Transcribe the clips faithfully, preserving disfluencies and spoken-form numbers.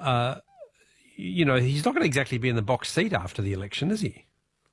uh, you know, he's not going to exactly be in the box seat after the election, is he?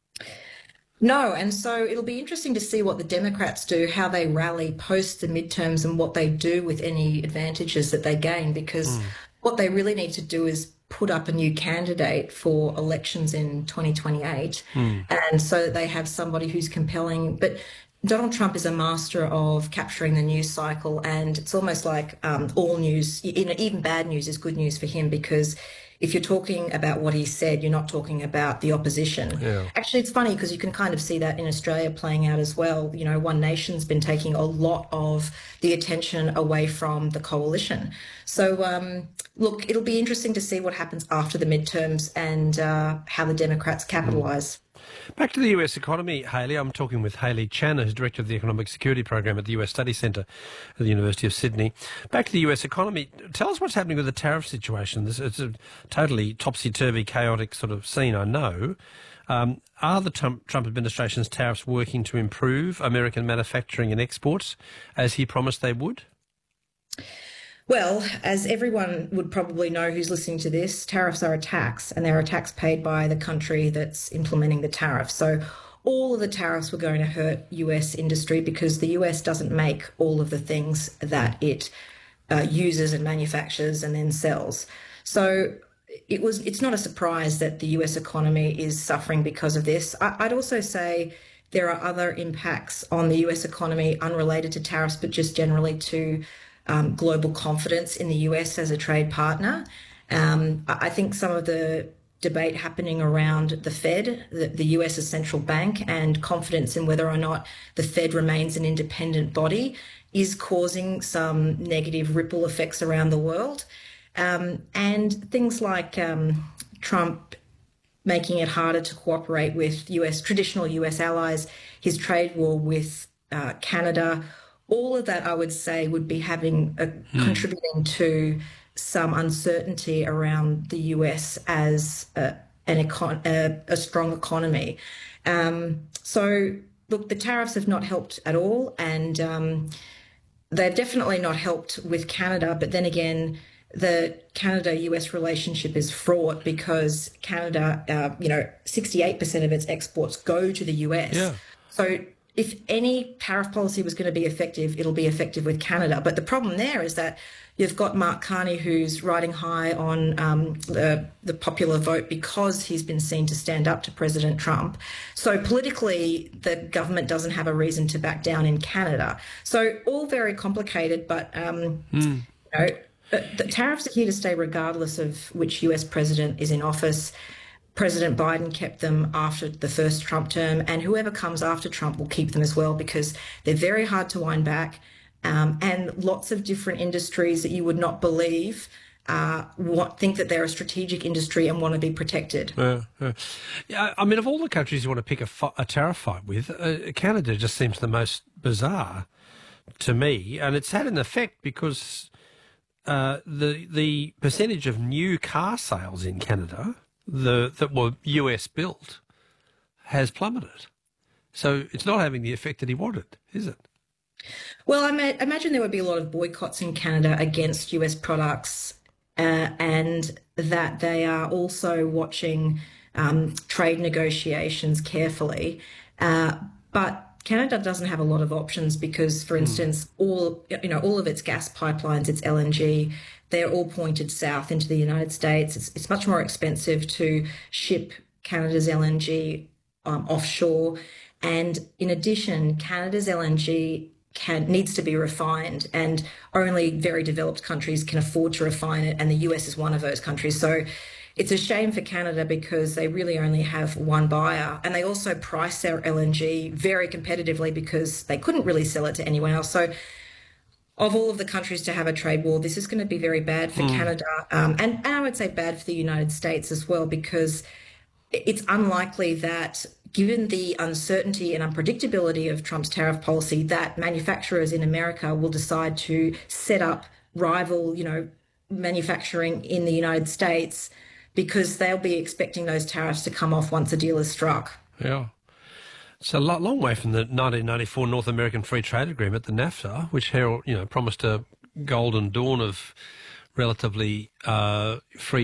No, and so it'll be interesting to see what the Democrats do, how they rally post the midterms and what they do with any advantages that they gain, because mm. what they really need to do is put up a new candidate for elections in twenty twenty-eight, mm. and so that they have somebody who's compelling. But Donald Trump is a master of capturing the news cycle, and it's almost like um, all news, even bad news is good news for him, because if you're talking about what he said, you're not talking about the opposition. Yeah. Actually, it's funny because you can kind of see that in Australia playing out as well. You know, One Nation's been taking a lot of the attention away from the coalition. So, um, look, it'll be interesting to see what happens after the midterms and uh, how the Democrats capitalise. Mm. Back to the U S economy, Hayley. I'm talking with Hayley Channer, who's Director of the Economic Security Program at the U S Study Centre at the University of Sydney. Back to the U S economy. Tell us what's happening with the tariff situation. This, it's a totally topsy-turvy, chaotic sort of scene, I know. Um, are the Trump, Trump administration's tariffs working to improve American manufacturing and exports, as he promised they would? Well, as everyone would probably know who's listening to this, tariffs are a tax, and they're a tax paid by the country that's implementing the tariff. So all of the tariffs were going to hurt U S industry because the U S doesn't make all of the things that it uh, uses and manufactures and then sells. So it was. It's not a surprise that the U S economy is suffering because of this. I, I'd also say there are other impacts on the U S economy unrelated to tariffs, but just generally to Um, global confidence in the U S as a trade partner. Um, I think some of the debate happening around the Fed, the, the US's central bank, and confidence in whether or not the Fed remains an independent body is causing some negative ripple effects around the world. Um, and things like um, Trump making it harder to cooperate with U S traditional U S allies, his trade war with uh, Canada. All of that, I would say, would be having a, hmm. contributing to some uncertainty around the U S as a, an econ, a, a strong economy. Um, so, look, the tariffs have not helped at all, and um, they've definitely not helped with Canada. But then again, the Canada-U S relationship is fraught because Canada, uh, you know, sixty-eight percent of its exports go to the U S. Yeah. So if any tariff policy was going to be effective, it'll be effective with Canada. But the problem there is that you've got Mark Carney, who's riding high on um, the, the popular vote because he's been seen to stand up to President Trump. So politically, the government doesn't have a reason to back down in Canada. So all very complicated, but um, mm. you know, the tariffs are here to stay regardless of which U S president is in office. President Biden kept them after the first Trump term, and whoever comes after Trump will keep them as well because they're very hard to wind back, um, and lots of different industries that you would not believe uh, want, think that they're a strategic industry and want to be protected. Uh, uh, yeah, I mean, of all the countries you want to pick a, a tariff fight with, uh, Canada just seems the most bizarre to me, and it's had an effect because uh, the the percentage of new car sales in Canada The, that were U S built has plummeted. So it's not having the effect that he wanted, is it? Well, I ma- imagine there would be a lot of boycotts in Canada against U S products uh, and that they are also watching um, trade negotiations carefully. Uh, but Canada doesn't have a lot of options because, for instance, mm. all you know, all of its gas pipelines, its L N G, they're all pointed south into the United States. It's, it's much more expensive to ship Canada's L N G um, offshore. And in addition, Canada's L N G can, needs to be refined, and only very developed countries can afford to refine it. And the U S is one of those countries. So it's a shame for Canada because they really only have one buyer. And they also price their L N G very competitively because they couldn't really sell it to anyone else. So of all of the countries to have a trade war, this is going to be very bad for mm. Canada, um, and, and I would say bad for the United States as well, because it's unlikely that, given the uncertainty and unpredictability of Trump's tariff policy, that manufacturers in America will decide to set up rival, you know, manufacturing in the United States because they'll be expecting those tariffs to come off once a deal is struck. Yeah. It's a long way from the nineteen ninety-four North American Free Trade Agreement, the NAFTA, which herald, you know, promised a golden dawn of relatively uh, free